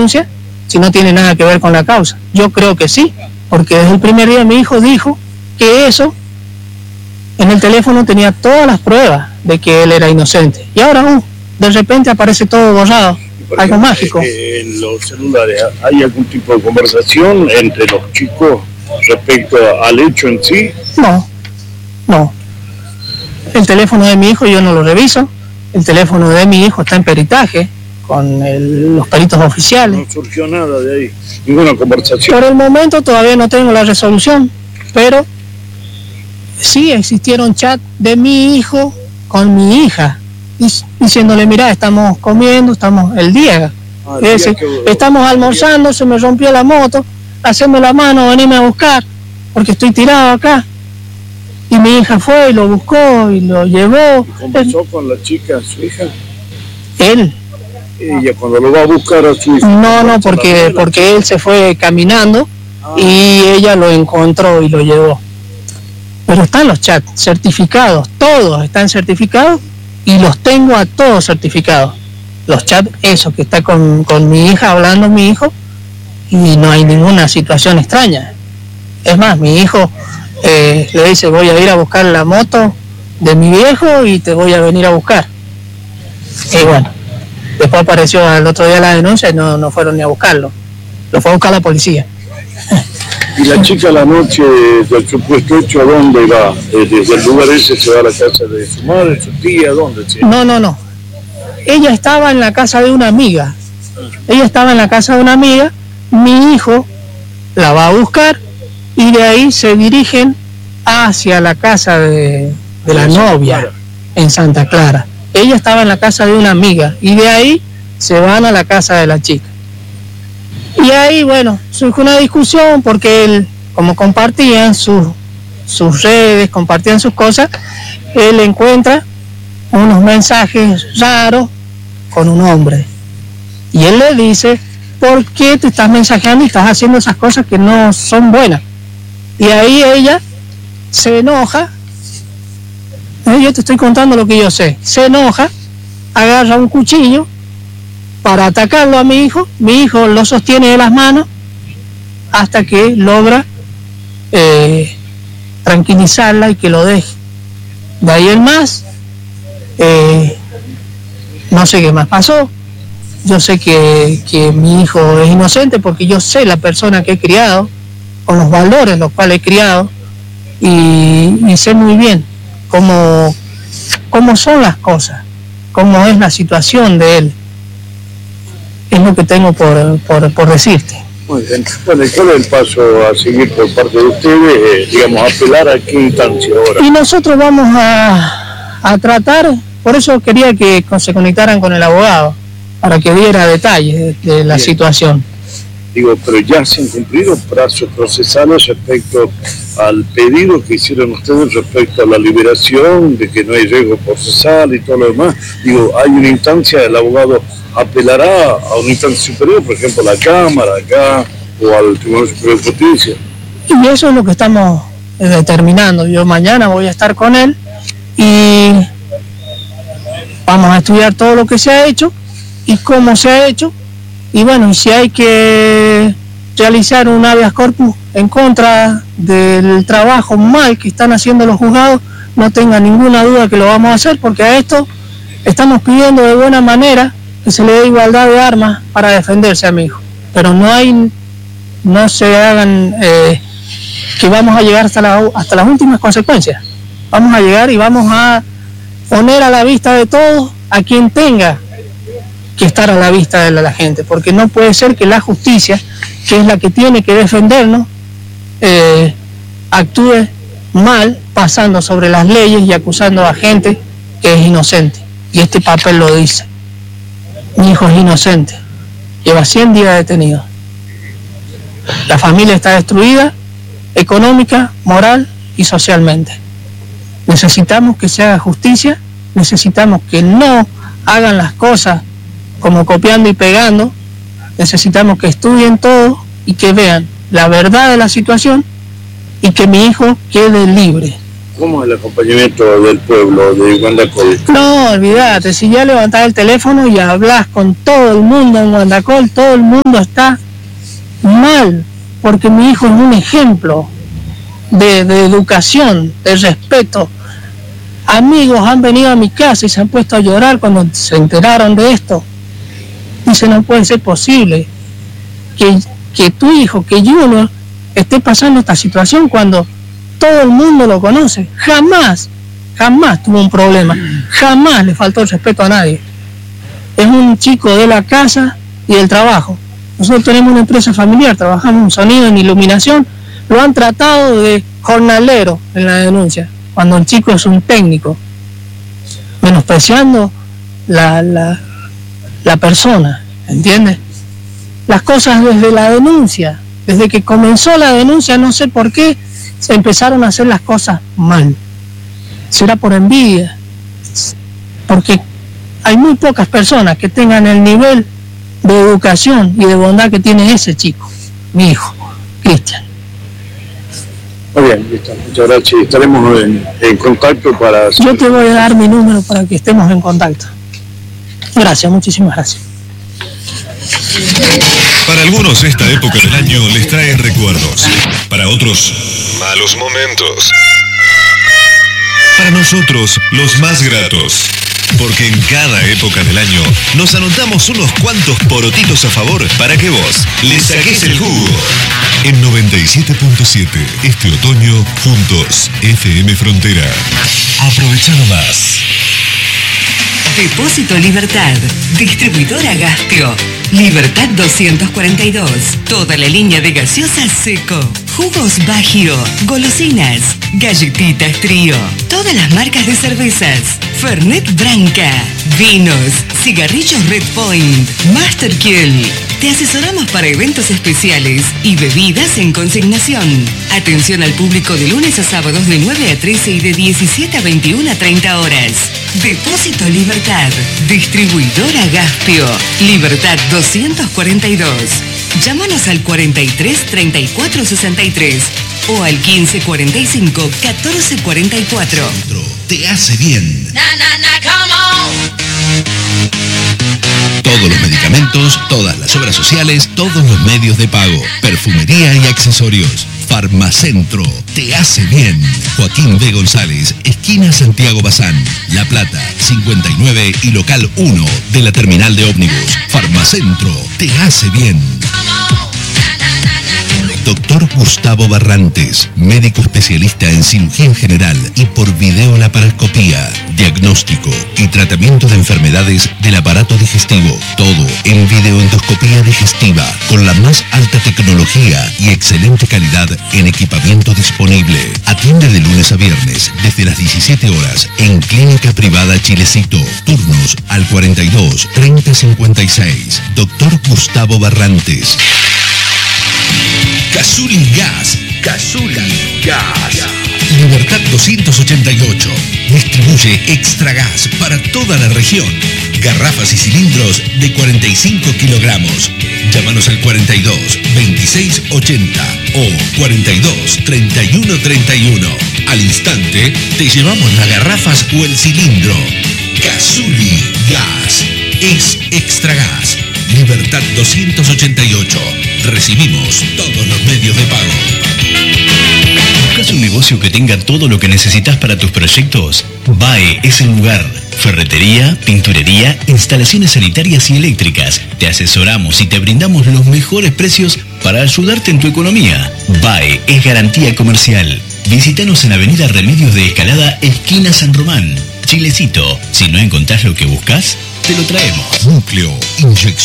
denuncia si no tiene nada que ver con la causa. Yo creo que sí, porque desde el primer día mi hijo dijo que eso, en el teléfono tenía todas las pruebas de que él era inocente. Y ahora, de repente aparece todo borrado, algo mágico. En los celulares, ¿hay algún tipo de conversación entre los chicos respecto al hecho en sí? No. El teléfono de mi hijo yo no lo reviso. El teléfono de mi hijo está en peritaje con los peritos oficiales. No surgió nada de ahí, ninguna conversación. Por el momento todavía no tengo la resolución, pero sí existieron chats de mi hijo con mi hija, diciéndole, mira, estamos comiendo, estamos el día, estamos almorzando, se me rompió la moto, haceme la mano, venime a buscar, porque estoy tirado acá. Y mi hija fue y lo buscó y lo llevó. ¿Y conversó con la chica, su hija? Él. Ella cuando lo va a buscar a su hija. No, porque él se fue caminando y ella lo encontró y lo llevó. Pero están los chats certificados, todos están certificados y los tengo a todos certificados. Los chats, esos que está con mi hija hablando mi hijo, y no hay ninguna situación extraña. Es más, mi hijo le dice, voy a ir a buscar la moto de mi viejo y te voy a venir a buscar. Y bueno, después apareció el otro día la denuncia y no fueron ni a buscarlo. Lo fue a buscar la policía. ¿Y la chica la noche del supuesto hecho a dónde va? ¿Desde el lugar ese se va a la casa de su madre, su tía? ¿Dónde? No. Ella estaba en la casa de una amiga. Mi hijo la va a buscar y de ahí se dirigen hacia la casa de la novia en Santa Clara. Ella estaba en la casa de una amiga y de ahí se van a la casa de la chica. Y ahí, bueno, surge una discusión porque él, como compartían sus redes, compartían sus cosas, él encuentra unos mensajes raros con un hombre. Y él le dice, ¿por qué te estás mensajeando y estás haciendo esas cosas que no son buenas? Y ahí ella se enoja. Yo te estoy contando lo que yo sé. Se enoja, agarra un cuchillo para atacarlo a mi hijo lo sostiene de las manos hasta que logra tranquilizarla y que lo deje. De ahí en más, no sé qué más pasó. Yo sé que mi hijo es inocente porque yo sé la persona que he criado, con los valores los cuales he criado, y sé muy bien cómo son las cosas, cómo es la situación de él. Es lo que tengo por decirte. Muy bien. Bueno, ¿y cuál es el paso a seguir por parte de ustedes? Apelar a qué instancia ahora. Y nosotros vamos a tratar, por eso quería que se conectaran con el abogado, para que diera detalles de la situación. Pero ya se han cumplido plazos procesales respecto al pedido que hicieron ustedes respecto a la liberación, de que no hay riesgo procesal y todo lo demás. Hay una instancia, el abogado apelará a una instancia superior, por ejemplo, a la Cámara acá o al Tribunal Superior de Justicia. Y eso es lo que estamos determinando. Yo mañana voy a estar con él y vamos a estudiar todo lo que se ha hecho y cómo se ha hecho. Y bueno, y si hay que realizar un habeas corpus en contra del trabajo mal que están haciendo los juzgados, no tenga ninguna duda que lo vamos a hacer, porque a esto estamos pidiendo de buena manera que se le dé igualdad de armas para defenderse a mi hijo. Pero no se hagan que vamos a llegar hasta las últimas consecuencias. Vamos a llegar y vamos a poner a la vista de todos a quien tenga que estar a la vista de la gente, porque no puede ser que la justicia, que es la que tiene que defendernos, actúe mal, pasando sobre las leyes y acusando a gente que es inocente. Y este papel lo dice. Mi hijo es inocente, lleva 100 días detenido. La familia está destruida, económica, moral y socialmente. Necesitamos que se haga justicia, necesitamos que no hagan las cosas como copiando y pegando, necesitamos que estudien todo y que vean la verdad de la situación y que mi hijo quede libre. ¿Cómo es el acompañamiento del pueblo de Guandacol? No, olvídate, si ya levantás el teléfono y hablas con todo el mundo en Guandacol, todo el mundo está mal, porque mi hijo es un ejemplo de educación, de respeto. Amigos han venido a mi casa y se han puesto a llorar cuando se enteraron de esto. Dice, no puede ser posible que tu hijo, que Junior, esté pasando esta situación cuando todo el mundo lo conoce. Jamás tuvo un problema, jamás le faltó el respeto a nadie. Es un chico de la casa y del trabajo. Nosotros tenemos una empresa familiar, trabajamos en sonido, en iluminación. Lo han tratado de jornalero en la denuncia, cuando el chico es un técnico, menospreciando la persona, ¿entiendes? Las cosas desde la denuncia, desde que comenzó la denuncia, no sé por qué, se empezaron a hacer las cosas mal. Será por envidia, porque hay muy pocas personas que tengan el nivel de educación y de bondad que tiene ese chico, mi hijo, Cristian. Muy bien, listo. Muchas gracias. Estaremos en contacto para... Yo te voy a dar mi número para que estemos en contacto. Gracias, muchísimas gracias. Para algunos esta época del año les trae recuerdos, para otros malos momentos, para nosotros los más gratos, porque en cada época del año nos anotamos unos cuantos porotitos a favor para que vos le saques el jugo. En 97.7, este otoño, juntos, FM Frontera. Aprovechalo más. Depósito Libertad, distribuidora Gaspio, Libertad 242, toda la línea de gaseosas Seco, jugos Baggio, golosinas, galletitas Trío, todas las marcas de cervezas, Fernet Branca, vinos, cigarrillos Red Point, Master Kill. Te asesoramos para eventos especiales y bebidas en consignación. Atención al público de lunes a sábados de 9 a 13 y de 17 a 21 a 30 horas. Depósito Libertad, distribuidora Gaspio, Libertad 242. Llámanos al 43 34 63 o al 15 45 14 44. Te hace bien. Come on. Todos los medicamentos, todas las obras sociales, todos los medios de pago, perfumería y accesorios. Farmacentro, te hace bien. Joaquín B. González, esquina Santiago Bazán, La Plata, 59 y local 1 de la terminal de ómnibus. Farmacentro, te hace bien. Doctor Gustavo Barrantes, médico especialista en cirugía general y por videolaparoscopía, diagnóstico y tratamiento de enfermedades del aparato digestivo. Todo en videoendoscopía digestiva, con la más alta tecnología y excelente calidad en equipamiento disponible. Atiende de lunes a viernes desde las 17 horas en Clínica Privada Chilecito. Turnos al 42 30 56. Doctor Gustavo Barrantes. Cazuli Gas. Libertad 288. Distribuye extra gas para toda la región. Garrafas y cilindros de 45 kilogramos. Llámanos al 42 26 80 o 42 31 31. Al instante te llevamos las garrafas o el cilindro. Cazuli Gas. Es extra gas. Libertad 288. Recibimos todos los medios de pago. ¿Buscas un negocio que tenga todo lo que necesitas para tus proyectos? BAE es el lugar. Ferretería, pinturería, instalaciones sanitarias y eléctricas. Te asesoramos y te brindamos los mejores precios para ayudarte en tu economía. BAE es garantía comercial. Visítanos en Avenida Remedios de Escalada, esquina San Román. Chilecito, si no encontrás lo que buscas, te lo traemos. Núcleo Inyección.